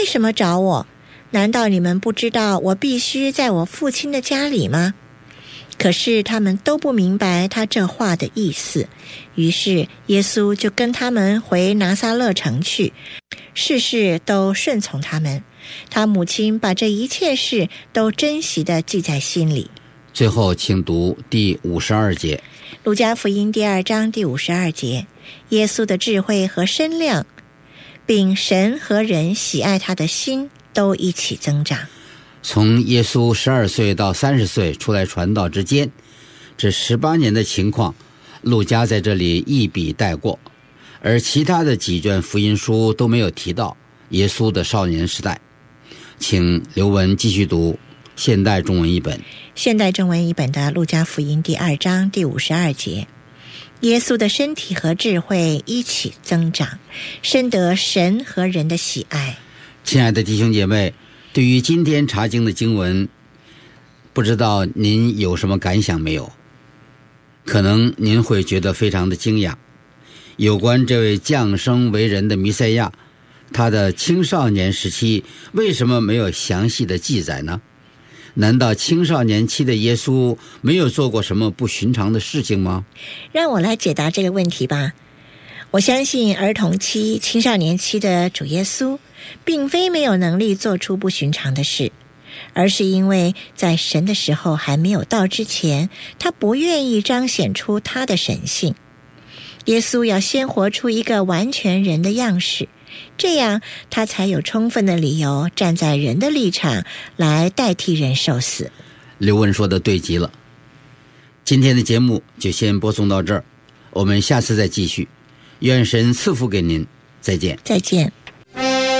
什么找我？难道你们不知道我必须在我父亲的家里吗？”可是他们都不明白他这话的意思，于是耶稣就跟他们回拿撒勒城去，事事都顺从他们。他母亲把这一切事都珍惜地记在心里。 最后请读第52节。 路加福音第2章第52节，耶稣的智慧和身量，并神和人喜爱他的心都一起增长。 从耶稣12岁到30岁出来传道之间，这18年的情况，路加在这里一笔带过，而其他的几卷福音书都没有提到耶稣的少年时代。请刘文继续读现代中文译本。 现代中文译本的路加福音第2章第52节，耶稣的身体和智慧一起增长，深得神和人的喜爱。 亲爱的弟兄姐妹，对于今天查经的经文，不知道您有什么感想没有？可能您会觉得非常的惊讶，有关这位降生为人的弥赛亚，他的青少年时期为什么没有详细的记载呢？难道青少年期的耶稣没有做过什么不寻常的事情吗？ 让我来解答这个问题吧。我相信儿童期、青少年期的主耶稣并非没有能力做出不寻常的事，而是因为在神的时候还没有到之前，他不愿意彰显出他的神性。耶稣要先活出一个完全人的样式，这样他才有充分的理由站在人的立场来代替人受死。 刘文说的对极了。今天的节目就先播送到这儿，我们下次再继续。愿神赐福给您，再见。 再见。